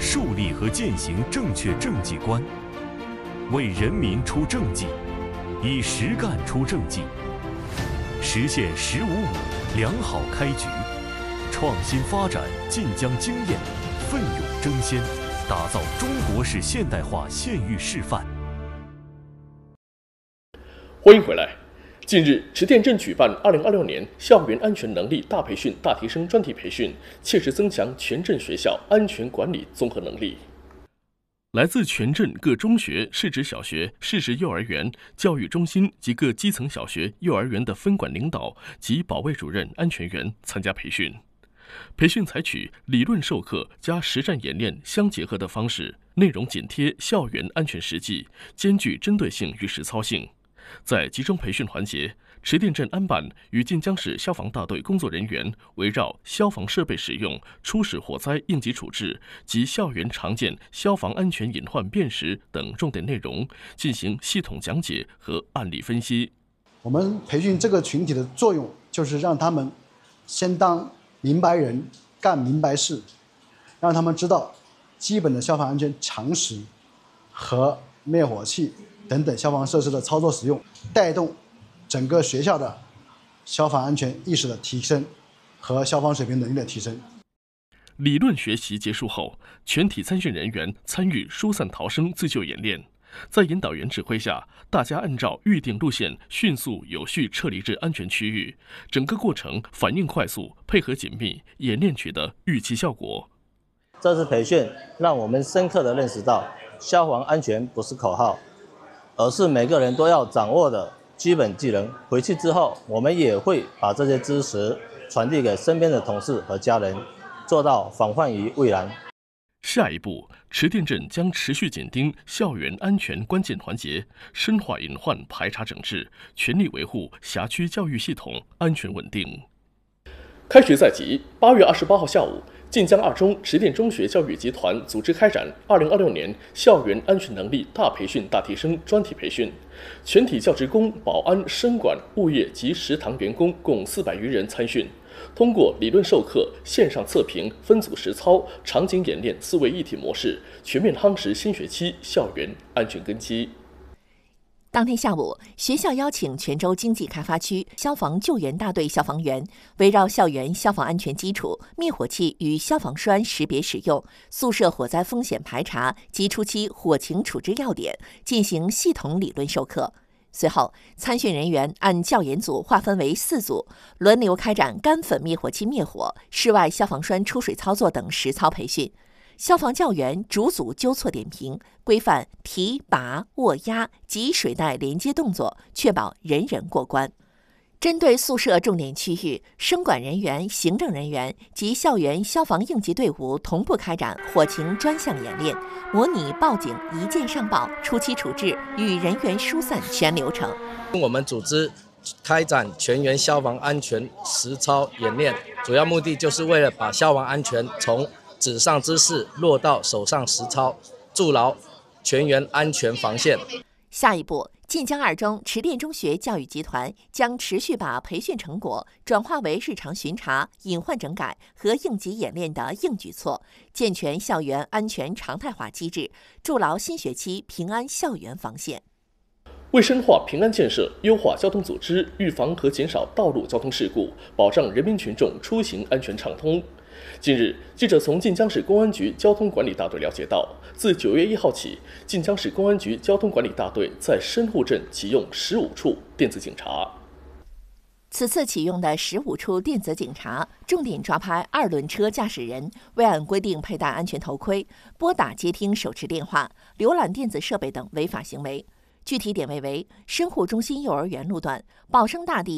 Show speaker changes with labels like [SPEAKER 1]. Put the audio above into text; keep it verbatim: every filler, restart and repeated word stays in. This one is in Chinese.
[SPEAKER 1] 树立和践行正确政绩观，为人民出政绩，以实干出政绩，实现“十五五”良好开局，创新发展晋江经验，奋勇争先，打造中国式现代化县域示范。
[SPEAKER 2] 欢迎回来。近日，池店镇举办二零二六年校园安全能力大培训、大提升专题培训，切实增强全镇学校安全管理综合能力。
[SPEAKER 3] 来自全镇各中学、市直小学、市直幼儿园、教育中心及各基层小学、幼儿园的分管领导及保卫主任、安全员参加培训。培训采取理论授课加实战演练相结合的方式，内容紧贴校园安全实际，兼具针对性与实操性。在集中培训环节，池店镇安办与晋江市消防大队工作人员围绕消防设备使用、初始火灾应急处置及校园常见消防安全隐患辨识等重点内容进行系统讲解和案例分析。
[SPEAKER 4] 我们培训这个群体的作用，就是让他们先当明白人，干明白事，让他们知道基本的消防安全常识和灭火器等等消防设施的操作使用，带动整个学校的消防安全意识的提升和消防水平能力的提升。
[SPEAKER 3] 理论学习结束后，全体参训人员参与疏散逃生自救演练。在引导员指挥下，大家按照预定路线迅速有序撤离至安全区域，整个过程反应快速，配合紧密，演练取得预期效果。
[SPEAKER 5] 这次培训让我们深刻地认识到，消防安全不是口号，而是每个人都要掌握的基本技能。回去之后，我们也会把这些知识传递给身边的同事和家人，做到防患于未然。
[SPEAKER 3] 下一步，池店镇将持续紧盯校园安全关键环节，深化隐患排查整治，全力维护辖区教育系统安全稳定。
[SPEAKER 2] 开学在即，八月二十八号下午，晋江二中池店中学教育集团组织开展二零二六年校园安全能力大培训、大提升专题培训，全体教职工、保安、生管、物业及食堂员工共四百余人参训。通过理论授课、线上测评、分组实操、场景演练四位一体模式，全面夯实新学期校园安全根基。
[SPEAKER 6] 当天下午，学校邀请泉州经济开发区消防救援大队消防员，围绕校园消防安全基础、灭火器与消防栓识别使用、宿舍火灾风险排查及初期火情处置要点进行系统理论授课。随后，参训人员按教研组划分为四组，轮流开展干粉灭火器灭火、室外消防栓出水操作等实操培训。消防教员逐组纠错点评，规范提、拔、握、压及水带连接动作，确保人人过关。针对宿舍重点区域，生管人员、行政人员及校园消防应急队伍同步开展火情专项演练，模拟报警一键上报、初期处置与人员疏散全流程。
[SPEAKER 7] 我们组织开展全员消防安全实操演练，主要目的就是为了把消防安全从纸上知识落到手上实操，筑牢全员安全防线。
[SPEAKER 6] 下一步，晋江二中池店中学教育集团将持续把培训成果转化为日常巡查、隐患整改和应急演练的硬举措，健全校园安全常态化机制，筑牢新学期平安校园防线。
[SPEAKER 2] 为深化平安建设、优化交通组织、预防和减少道路交通事故，保障人民群众出行安全畅通。近日，记者从晋江市公安局交通管理大队了解到，自九月一号起，晋江市公安局交通管理大队在深沪镇启用十五处电子警察。
[SPEAKER 6] 此次启用的十五处电子警察，重点抓拍二轮车驾驶人未按规定佩戴安全头盔、拨打接听手持电话、浏览电子设备等违法行为。具体点位为深沪中心幼儿园路段、宝生大地